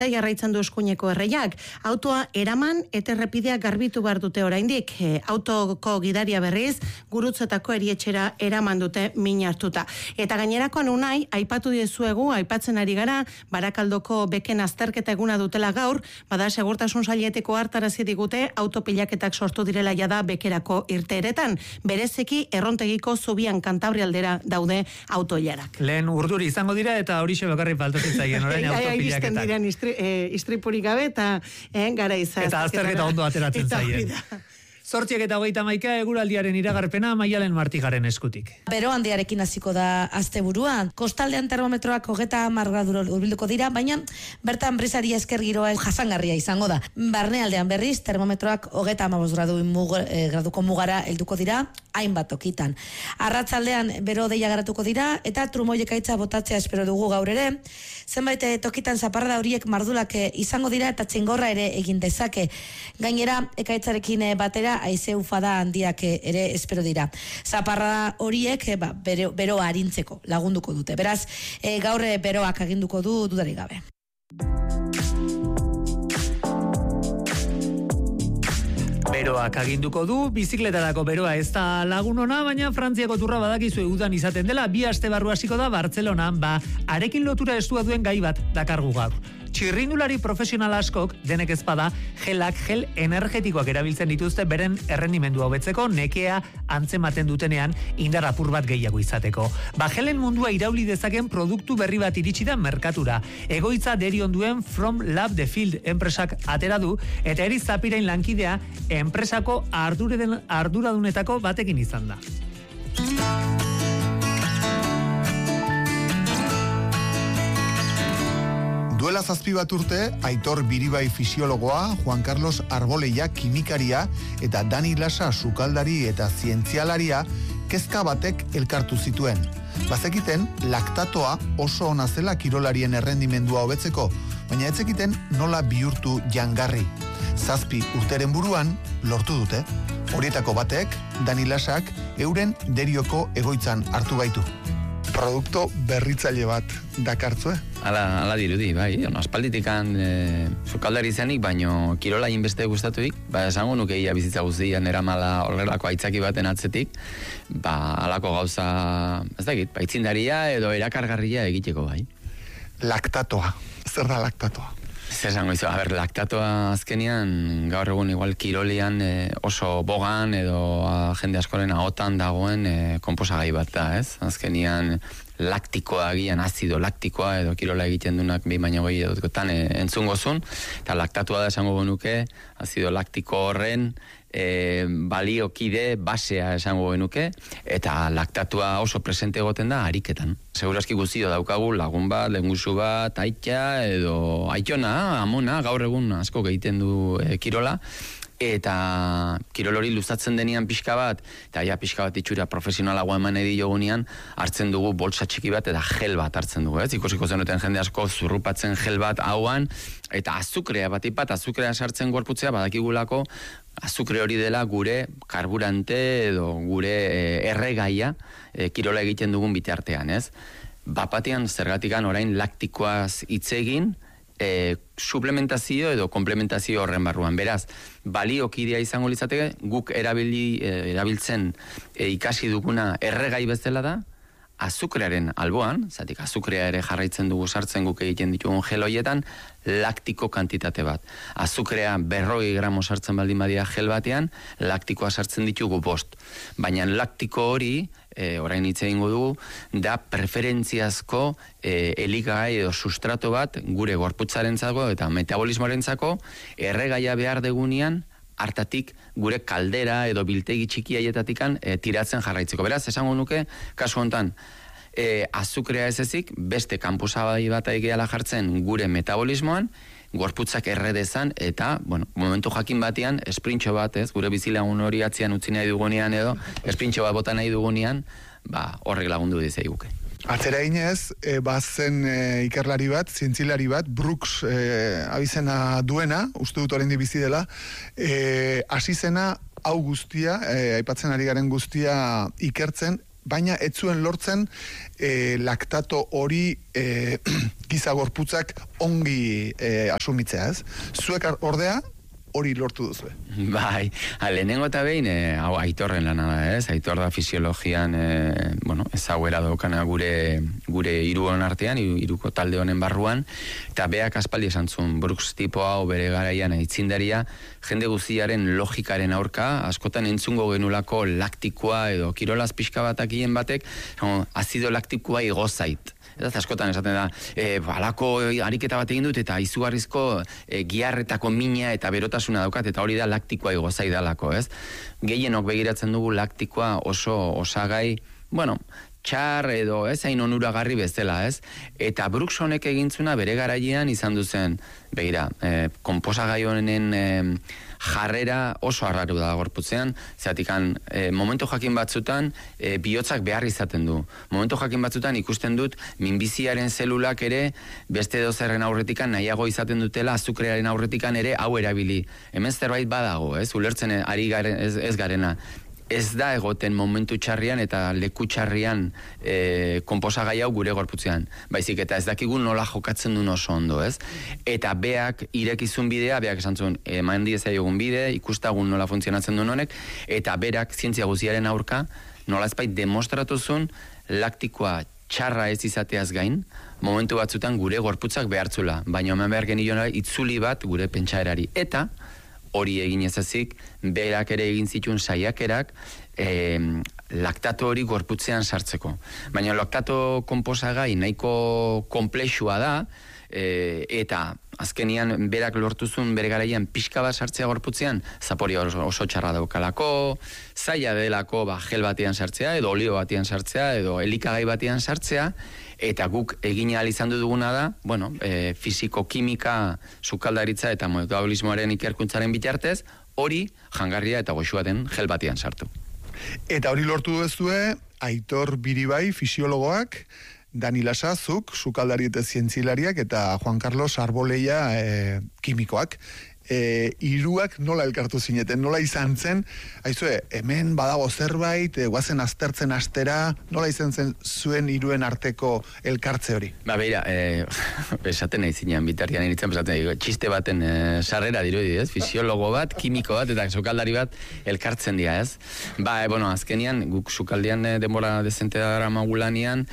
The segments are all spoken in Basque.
jarraitzen du eskuineko erreiak. Autoa eraman eta errepidea garbitu behar dute oraindik. Autoko gidaria berriz, Gurutzetako erietxera eraman dute min hartuta. Eta gainerakoan unai, aipatu diezuegu, aipatzen ari gara, Barakaldoko beken azterketa eguna dutela gaur, bada segurtasun saileteko hartarazi digute autopilaketak sortu direla jada bekerako irteeretan. Bereziki errontegiko zubian Kantabrialdera daude autoilarak. Lehen urduri izango dira eta horixe bakarrik faltatzen zaien orain autopilaketak. Istripurik gabe eta gara izan. Eta azterketa ondo ateratzen zaien. 8:31 eguraldiaren iragarpena Maialen Martigaren eskutik. Bero handiarekin hasiko da asteburua. Kostaldean termometroak 30 gradu hurbilduko dira, baina bertan brisari esker giroa jasangarria izango da. Barnealdean berriz termometroak 35 graduko mugara helduko dira hainbat tokitan. Arratzaldean bero deia garatuko dira eta trumoiek ekaitza botatzea espero dugu gaur ere. Zenbait tokitan zaparrada horiek mardulak izango dira eta txingorra ere egin dezake. Gainera ekaitzarekin batera haize ufada handiak ere espero dira. Zaparrada horiek beroa arintzeko lagunduko dute. Beraz, gaur beroak aginduko du dudarik gabe. Beroak aginduko du, bizikletarako beroa ez da lagun ona, baina Frantziako turra badakizu udan izaten dela, 2 aste barru hasiko da Bartzelonan, arekin lotura estua duen gai bat dakargu gaur. Txirrindulari profesional askok, denek ezpada, gel energetikoak erabiltzen dituzte beren errendimendua hobetzeko, nekea antzematen dutenean indar apur bat gehiago izateko. Gelen mundua irauli dezaken produktu berri bat iritsi da merkatura. Egoitza derion duen From Lab the Field enpresak atera du, eta Eri Zapirain lankidea enpresako arduradunetako batekin izan da. Duela 7 urte, Aitor Biribai fisiologoa, Juan Carlos Arboleia kimikaria eta Dani Lasa sukaldari eta zientzialaria kezka batek elkartu zituen. Bazekiten, laktatoa oso ona zela kirolarien errendimendua hobetzeko, baina ez zekiten nola bihurtu jangarri. 7 urteren buruan lortu dute. Horietako batek, Dani Lasak, euren Derioko egoitzan hartu baitu. Produkto berritzaile bat dakartzue? Ala dirudi, bai. Aspalditikan sukaldari zenik, baino kirola inbeste gustatuik, esango nuke ia bizitza guztian eramala horrelako aitzaki baten atzetik, alako gauza, ez dakit, aitzindaria edo erakargarria egiteko, bai. Laktatoa. Zer da laktatoa? Zer esango izo, laktatoa azkenian gaur egun igual kirolian oso bogan edo jende askoren ahotan dagoen konposagai bat da, ez? Azkenian laktikoa agian, azido laktikoa edo kirola egiten dunak 2 baino gehiagotan entzungozun, eta laktatua da esango genuke, azido laktiko horren baliokide basea esango genuke, eta laktatua oso presente egoten da ariketan. Segurazki guztio daukagu lagun bat, lengusu bat, aitxa edo aitona, amona, gaur egun asko egiten du kirola, eta kirol hori luzatzen denean pixka bat, eta ja pixka bat itxura profesionalagoa eman edio gunean, hartzen dugu boltsa txiki bat eta gel bat hartzen dugu, ez? Ikusiko zenuten jende asko zurrupatzen gel bat hauan, eta azukrea bat ipat, azukrea sartzen gorputzea badakigulako, azukre hori dela gure karburante edo gure erregaia kirola egiten dugun bitartean, ez? Bapatian zergatikan orain laktikoaz hitz egin, suplementazio edo komplementazio horren barruan. Beraz, baliokidea izango litzateke, guk erabiltzen ikasi duguna erregai bezala da, azukrearen alboan, zatik azukrea ere jarraitzen dugu sartzen guk egiten ditugun gel hoietan, laktiko kantitate bat. Azukrea 200 gramo sartzen baldin badia gel batean, laktikoa sartzen ditugu 5. Baina laktiko hori, orain hitz egingo dugu, da preferentziazko elikagai edo sustrato bat gure gorputzarentzako eta metabolismoarentzako erregaia behar degunean hartatik gure kaldera edo biltegi txikiaietatikan tiratzen jarraitzeko. Beraz, esango nuke, kasu hontan, azukrea ez ezik, beste kanpusabai bat egiala jartzen gure metabolismoan, gorputzak erredezan, eta, momentu jakin batean, esprintxo bat, gure bizilagun hori atzian utzi nahi dugunean edo, esprintxo bat bota nahi dugunean, horrek lagundu dizei guke. Atzera inez, bazen ikerlari bat, zientzilari bat, Brooks abizena duena, uste dut oraindik bizi dela, hasi zena hau guztia, aipatzen ari garen guztia ikertzen, baina ez zuen lortzen laktato hori giza gorputzak ongi asumitzea, ez? Zuek ordea hori lortu duzu. Bai, lehenengo eta behin, hau Aitorren lana da, ez? Aitor da fisiologian, ezaguera daukana gure hiruon artean, hiruko talde honen barruan, eta beak aspaldi esan zuen, Brooks tipo hau bere garaian aitzindaria, jende guztiaren logikaren aurka, askotan entzungo genulako laktikoa edo kirolaz pixka batakien batek, azido laktikoa igozait. Eta askotan esaten da, alako ariketa bat egin dut eta izugarrizko giarretako mina eta berotasuna daukat, eta hori da laktikoa igozai dalako, ez? Gehienok begiratzen dugu laktikoa oso osagai, txar edo ez hain onuragarri bezala, ez? Eta Brooks honek egintzuna bere garaian izan duzen, begira, konposagai honen jarrera oso arraru da gorputzean, zeratikan momentu jakin batzutan bihotzak behar izaten du. Momentu jakin batzutan ikusten dut minbiziaren zelulak ere beste dozerren aurretikan nahiago izaten dutela azukrearen aurretikan ere hau erabili. Hemen zerbait badago, ez? Ulertzen ari garen, ez garena. Ez da egoten momentu txarrian eta leku txarrian konposagai hau gure gorputzean. Baizik eta ez dakigu nola jokatzen duen oso ondo, ez? Eta beak irekizun bidea, beak esan zuen, eman diezaiogun bide, ikustagun nola funtzionatzen duen honek, eta berak zientzia guziaren aurka, nola ezbait demostratu zuen laktikoa txarra ez izateaz gain, momentu batzutan gure gorputzak behartzula, baina hemen behar geniola itzuli bat gure pentsaerari. Eta hori egin ezazik, berak ere egin zituen saiakerak laktato hori gorputzean sartzeko. Baina laktato konposagai nahiko komplexua da, eta azkenian berak lortuzun bere garaian pixka bat sartzea gorputzean, zapori oso txarra daukalako, zaila delako gel batean sartzea, edo olio batean sartzea, edo elikagai batean sartzea, eta guk egin ahal izan duguna da, fisiko-kimika, sukaldaritza eta metabolismoaren ikerkuntzaren bitartez, hori jangarria eta goxua den gel batean sartu. Eta hori lortu duzue, Aitor Biribai fisiologoak, Dani Lasazuk, sukaldari eta zientzilariak, eta Juan Carlos Arboleia kimikoak. Hiruak nola elkartu zineten, nola izan zen, aizue, hemen badago zerbait, guazen aztertzen astera, nola izan zen zuen hiruen arteko elkartze hori? Beira, esaten nahi zinean bitarian initzen, txiste baten sarrera dirudi, ez? Fisiologo bat, kimiko bat, eta sukaldari bat elkartzen dira, ez? Azkenian, guk sukaldian denbora dezente dara magulanean,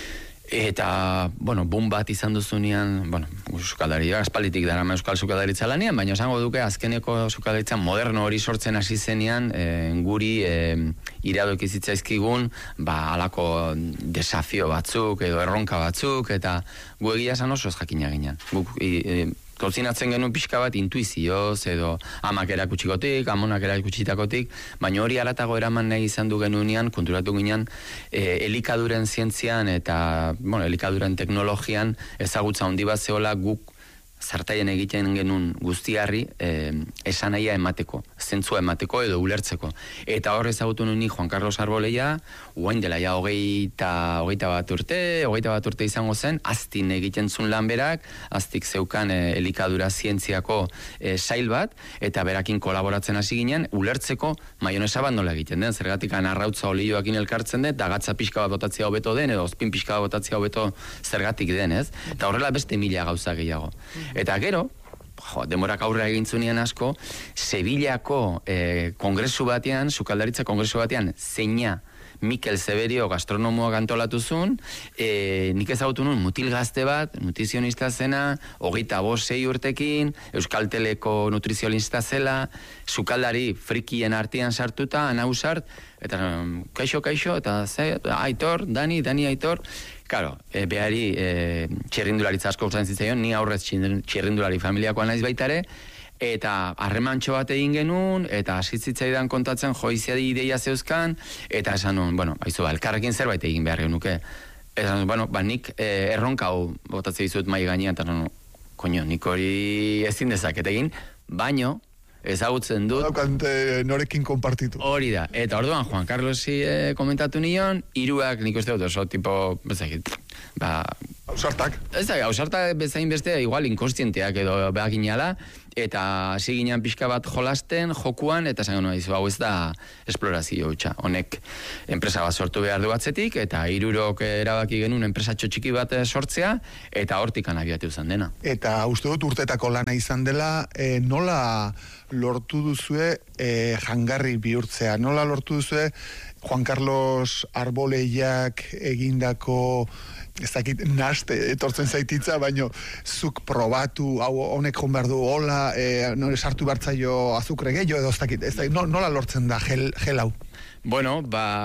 eta, boom bat izan duzunean, sukaldari, aspalditik dara euskal sukaldaritza lanean, baina esango duke azkeneko sukaldaritza moderno hori sortzen hasi zenean, guri iradoik izitzaizkigun, alako desafio batzuk, edo erronka batzuk, eta gu egia esan oso ez jakina ginen. Guk kozinatzen genuen pixka bat intuizioz, edo amak erakutsikotik, amonak erakutsitakotik, baina hori alatago eraman nahi izan du genuenean, konturatu ginen, elikaduren zientzian eta, elikaduren teknologian ezagutza handi bat zehola guk zartaien egiten genuen guztiarri esanahia emateko, zentzua emateko edo ulertzeko. Eta hor ezagutu nuen Juan Carlos Arboleia, guain dela ja hogeita bat urte izango zen, aztin egiten zuen lan berak, aztik zeukan elikadura zientziako sail bat, eta berakin kolaboratzen hasi ginen, ulertzeko maionesa bat nola egiten den, zergatik arrautza olioakin elkartzen den, eta gatza pixka bat botatzea hobeto den, edo ozpin pixka bat botatzea hobeto zergatik den, ez? Eta horrela beste 1000 gauza gehiago. Eta gero, demorak aurrera egintzunean asko, Sevillako kongresu batean, sukaldaritza kongresu batean, zeina Mikel Severio gastronomoak antolatu zuen, nik ezagutu nuen mutil gazte bat, nutrizionista zena, 25-26 urtekin, Euskalteleko nutrizionista zela, sukaldari frikien artean sartuta, anausart, eta kaixo, eta Aitor, Dani Aitor, Claro, behari txirrindularitza asko usatzen zitzaion, ni aurrez txirrindulari familiakoa naiz baitare, eta harremantxo bat egin genuen, eta hasizitzaidan kontatzen joiziadi ideia zeuzkan, eta esan nuen, elkarrekin zerbait egin behar genuke. Esan nuen, nik erronka hau botatzea dizut mai gainean, eta nik hori ezin dezaket egin, baino, ezagutzen dut. Norekin konpartitu. Hori da. Eta orduan, Juan Carlosi komentatu nion, hiruak nik uste dut oso, tipo, Ausartak. Ez da, ausartak bezain beste, igual inkonstienteak edo behar ginala, eta hasi ginen pixka bat jolasten, jokuan, eta esan genuen, hau ez da esplorazio hutsa. Honek enpresa bat sortu behar du atzetik, eta 3 erabaki genuen enpresatxo txiki bat sortzea, eta hortik anabiatu zen dena. Eta uste dut urtetako lana izan dela, nola lortu duzue jangarri bihurtzea? Nola lortu duzue Juan Carlos Arboleiak egindako ez dakit naste etortzen zaititza, baino zuk probatu, hau honek jon behar du, hola, sartu bartzaio azukre gehiago edo ez dakit, nola lortzen da gel hau? Bueno,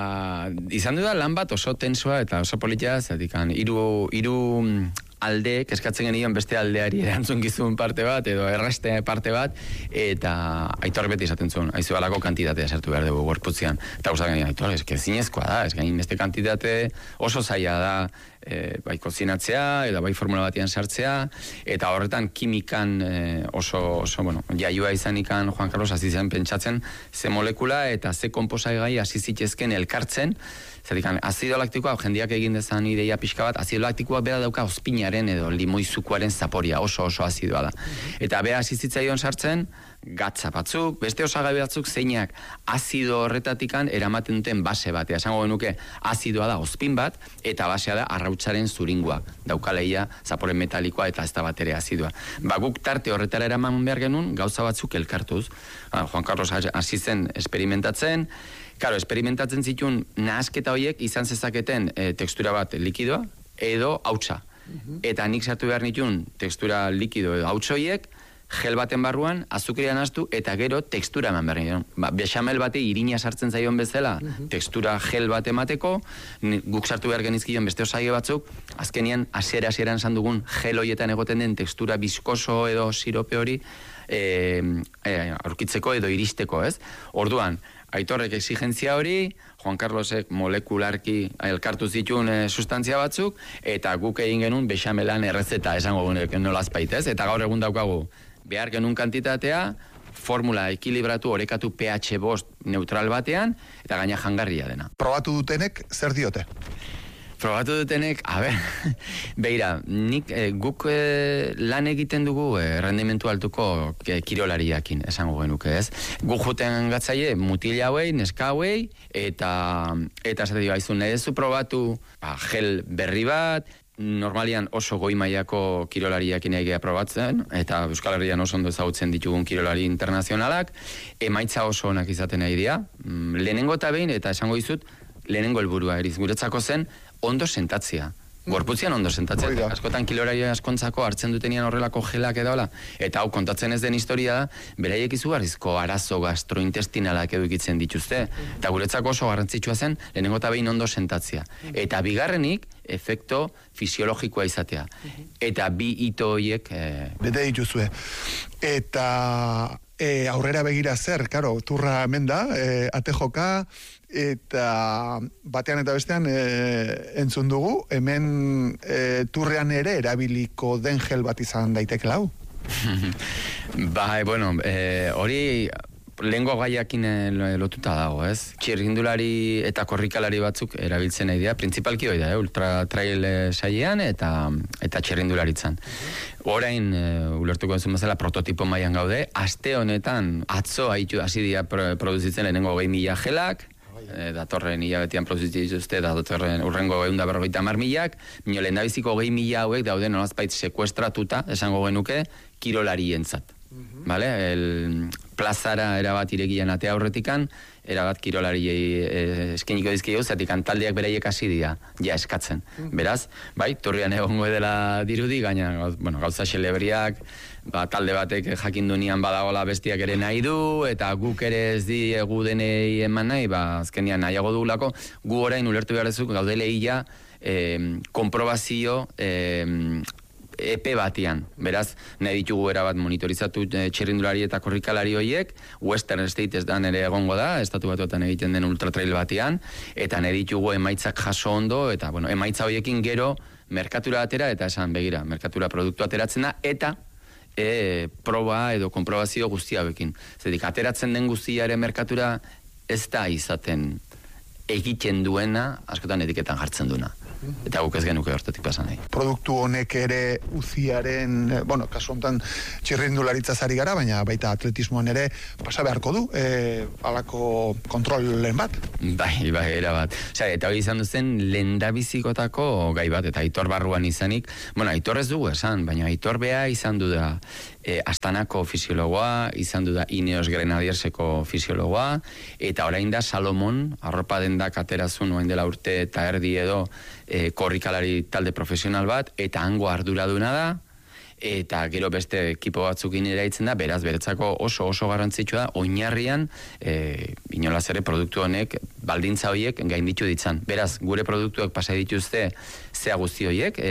izan du da lan bat oso tensoa eta oso politia, zatikan, hiru aldeek eskatzen genion beste aldeari erantzunkizun parte bat edo erraste parte bat, eta Aitor beti esaten zuen, haizu alako kantitatea sartu behar dugu gorputzean. Eta guztak genion, Aitor, ez zinezkoa da, ez gain beste kantitate oso zaila da, bai kozinatzea, edo bai formula batian sartzea, eta horretan kimikan oso bueno, jaioa izanikan Juan Carlos hasi zen pentsatzen ze molekula eta ze konposaigai hasi zitezken elkartzen. Zerdikan, azido laktikoa, jendiak egin dezan ideia pixka bat, azido laktikoa bera dauka ospinaren edo limoizukoaren zaporia, oso azidoa da. Eta bera hasi zitzaion sartzen, gatza batzuk, beste osagai batzuk zeinak azido horretatikan eramaten duten base batea. Esango genuke, azidoa da ospin bat, eta basea da arrautzaren zuringua. Daukaleia, zapore metalikoa eta ez da bat ere azidoa. Guk tarte horretara eraman behar genuen, gauza batzuk elkartuz. Juan Carlos hasi zen experimentatzen, Claro, experimentatzen zituen nahasketa horiek izan zezaketen tekstura bat likidoa edo hautsa. Eta nik sartu behar nituen tekstura likido edo hautsa horiek, gel baten barruan, azukria nahaztu eta gero tekstura eman behar nituen. Bexamel bate irina sartzen zaion bezala, tekstura gel bat emateko, guk sartu behar genizkion beste osaio batzuk, azkenien hasieran esan dugun gel horietan egoten den tekstura biskoso edo sirope hori aurkitzeko edo iristeko, ez? Orduan, Aitorrek exigentzia hori, Juan Carlosek molekularki elkartu zituen sustantzia batzuk, eta guk egin genuen bexamelan errezeta esango nola azpait, ez? Eta gaur egun daukagu behar genuen kantitatea, formula ekilibratu, orekatu pH 5 neutral batean, eta gaina jangarria dena. Probatu dutenek, zer diote? Probatu dutenek, beira, guk lan egiten dugu rendimentu altuko kirolariakin, esango genuke, ez? Guk juten gatzaie mutila hauei, neska hauei, eta zate dio, aizu, nahi dezu probatu gel berri bat, normalian oso goi mailako kirolariakin egea probatzen, eta Euskal Herrian oso ondo ezagutzen ditugun kirolari internazionalak, emaitza oso onak izaten nahi dira, lehenengo eta behin, eta esango dizut, lehenengo helburua eriz, guretzako zen, ondo sentatzea. Gorputzean ondo sentatzea. Askotan kilorari askontzako hartzen dutenian horrelako gelak edola. Eta hau kontatzen ez den historia da, beraiek izugarrizko arazo gastrointestinalak edukitzen dituzte. Eta guretzako oso garrantzitsua zen, lehenengo eta behin ondo sentatzea. Eta bigarrenik, efekto fisiologikoa izatea. Eta bi hito horiek... Bete dituzue. Eta aurrera begira zer, karo, turra hemen da, ate joka, eta batean eta bestean entzun dugu, hemen turrean ere erabiliko den gel bat izan daiteke lau? Bueno, hori lehengo gaiakin lotuta dago, ez? Txirrindulari eta korrikalari batzuk erabiltzen nahi dira, principalki hori da, ultra trail saiean eta txirrindularitzan. Orain, ulertuko entzun bezala, prototipo mailan gaude, aste honetan atzo hasi dira produzitzen lehenengo 20.000 gelak, datorren hilabetian produzitzen dituzte, datorren urrengo 150.000, mino lehen dabiziko 20.000 hauek daude nolazpait sekuestratuta, esango genuke, kirolarientzat. Vale? Plazara erabat irekian atea aurretikan, erabat kirolariei eskeniko dizkio, zatikan taldeak beraiek hasi dira, ja eskatzen. Beraz, bai, turrian egongo dela dirudi, gaina, gauza xelebriak, talde batek jakindu nian badagola bestiak ere nahi du, eta guk ere ez diegu denei eman nahi, azkenian nahiago dugulako, gu orain ulertu behar dezuk, gaudele hila, konprobazio, epe batian. Beraz, nahi ditugu erabat monitorizatu txirrindulari eta korrikalari horiek, Western States dan ere egongo da, estatu batuetan egiten den ultratrail batian, eta nahi ditugu emaitzak jaso ondo, eta emaitza horiekin gero merkatura atera, eta esan begira, merkatura produktu ateratzen da, eta proba edo konprobazio guzti hauekin. Zedik, ateratzen den guztiare merkatura ez da izaten egiten duena, askotan etiketan jartzen duena. Eta guk ez genuke hortetik pasan nahi. Produktu honek ere uziaren, kasu honetan txirrindularitza zari gara, baina baita atletismoan ere pasa beharko du, alako kontrolen bat. Bai, erabat. Eta hori izan duzen lehendabizikotako gai bat, eta Aitor barruan izanik, Aitor ez dugu esan, baina Aitor bea izan du da Astanako fisiologoa, izan du da Ineos Grenadierseko fisiologoa, eta orain da Salomon, arropa dendak aterazun oain dela urte eta erdi edo korrikalari talde profesional bat, eta hango arduraduna da, eta gero beste ekipo batzukin eraitzen da, beraz, beretzako oso garrantzitsua da, oinarrian, inolaz ere produktu honek, baldintza horiek gainditu ditzan. Beraz, gure produktuak pasa dituzte zea guzti horiek,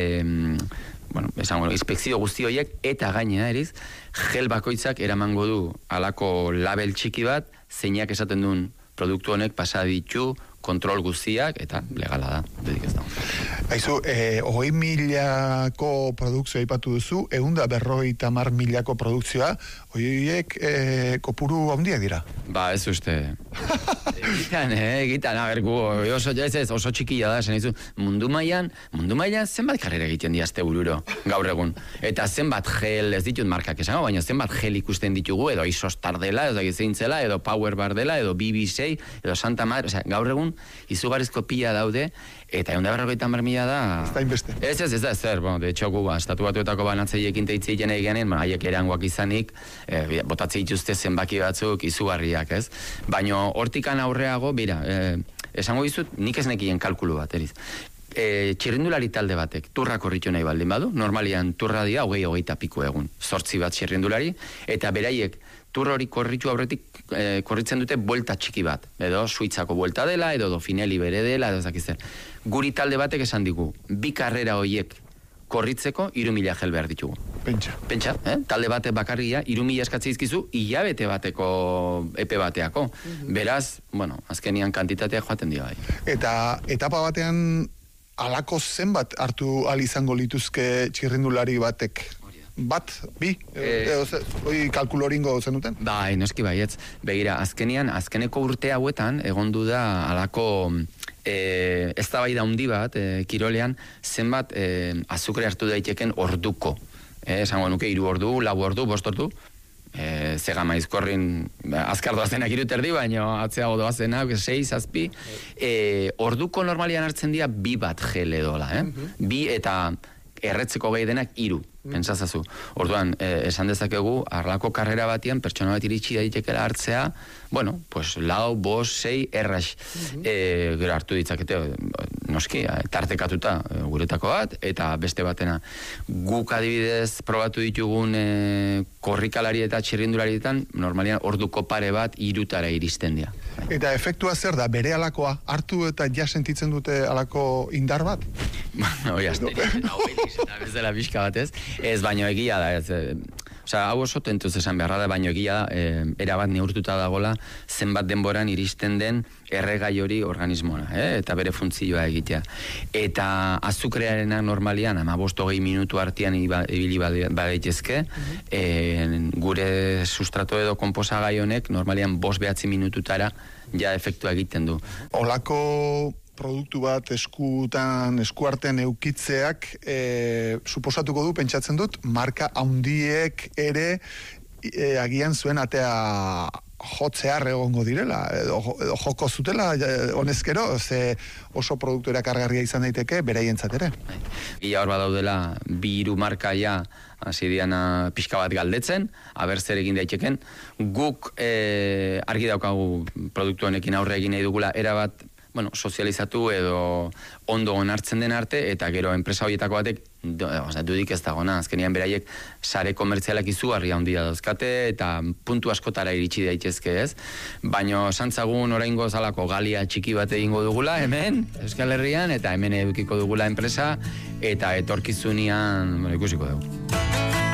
inspekzio guzti horiek, eta gainea eriz, gel bakoitzak eramango du alako label txiki bat, zeinak esaten duen produktu honek pasa ditu kontrol guztiak, eta legala da, dedik ez da. Aizu, 20.000ko produkzioa ipatu duzu, 150.000ko produkzioa, horiek kopuru handiak dira? Ba, ez uste. Egitan, oso txikia da, esan izu, mundu mailan zenbat karrera egiten diazte bururo, gaur egun. Eta zenbat gel, ez ditut markak esango, baina zenbat gel ikusten ditugu, edo Isostar dela, edo Gizintzela, edo Power Bar dela, edo BBC, edo Santa Madre, gaur egun, izugarrizko pila daude, eta 150.000 da... Ez da inbeste. Ez da ezer, de hecho gu, estatu batuetako banatzeiekin teitzeien egenen, haiek erangoak izanik, botatze dituzte zenbaki batzuk izugarriak, ez? Baina hortikan aurreago, bira, esango dizut, nik ez nekien kalkulu bat, eriz. Txirrindulari talde batek turra korritu nahi baldin badu, normalian turra dira 20-hogeita piko egun, 8 bat txirrindulari, eta beraiek turra hori korritu aurretik korritzen dute buelta txiki bat, edo Suitzako buelta dela, edo Dauphinelli bere dela, edo zakizzer. Guri talde batek esan digu, 2 karrera horiek korritzeko 3.000 gel behar ditugu. Pentsa, talde batek bakarria 3.000 eskatze izkizu, hilabete bateko epe bateako. Beraz, azkenian kantitatea joaten dira. Eta etapa batean alako zenbat hartu al izango lituzke txirrindulari batek? Bat, bi? Hoi kalkulo horingo zenuten? Bai, noski baietz. Begira, azkeneko urte hauetan, egondu da alako eztabaida handi bat, kirolean, zenbat azukre hartu daiteken orduko. Esango nuke, 3 ordu, 4 ordu, 5 ordu. Zegama izkorrin azkar doazenak 3 erdi, baina atzeago doazenak 6, 7. Orduko normalian hartzen dira 2 bat gel edola, 2 eta erretzeko gai denak 3, pentsazazu. Orduan, esan dezakegu, arlako karrera batian, pertsona bat iritsi daitekela hartzea, 4, 5, 6 errax. Gero hartu ditzakete, noski, tartekatuta guretako bat, eta beste batena. Guk adibidez probatu ditugun korrikalari eta txirrindularietan, normalian orduko pare bat 3 iristen dira. Eta efektua zer da, bere alakoa hartu eta ja sentitzen dute alako indar bat? Hoi asterik, eta bezala pixka batez. Ez, baino egia da, hau oso tentuz esan beharra da, baino egia da, erabat neurtuta dagola, zenbat denboran iristen den erregai hori organismoa, eta bere funtzioa egitea. Eta azukrearena normalian, 15-20 minutu artean ibili badaitezke, gure sustrato edo konposagai honek normalian 5-9 minututara ja efektua egiten du. Olako produktu bat eskuartean eukitzeak suposatuko du, pentsatzen dut, marka handiek ere agian zuen atea jotzear egongo direla, edo joko zutela honezkero, ze oso produktu erakargarria izan daiteke beraientzat ere. Ia hor badaudela 2-3 marka ja hasi diana pixka bat galdetzen, aber zer egin daiteken. Guk argi daukagu produktu honekin aurre egin nahi dugula erabat sozializatu edo ondo onartzen den arte, eta gero enpresa horietako batek dudik ez dagona, azkenian beraiek sare komertzialak izugarria handia dauzkate, eta puntu askotara iritsi daitezke, ez? Baina santzagun oraingo zalako galia txiki bat egingo dugula hemen, Euskal Herrian, eta hemen edukiko dugula enpresa, eta etorkizunian ikusiko dugu.